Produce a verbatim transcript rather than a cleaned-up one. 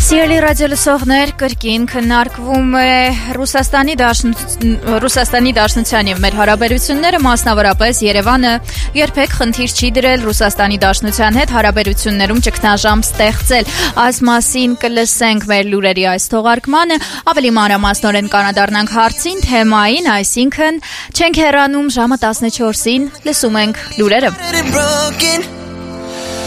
Սիրելի ռադիոլսողներ, կրկին քննարկվում է Ռուսաստանի Ռուսաստանի Դաշնության եւ մեր հարաբերությունները, մասնավորապես Երևանը երբեք խնդիր չի դրել Ռուսաստանի Դաշնության հետ հարաբերություններում ճգնաժամ ստեղծել։ Այս մասին կլսենք մեր լուրերի այս թողարկմանը, ավելի մանրամասնորեն կանադառնանք հարցին, թեմային, այսինքն չենք հեռանում ժամը տասնչորսին, լսում ենք լուրերը։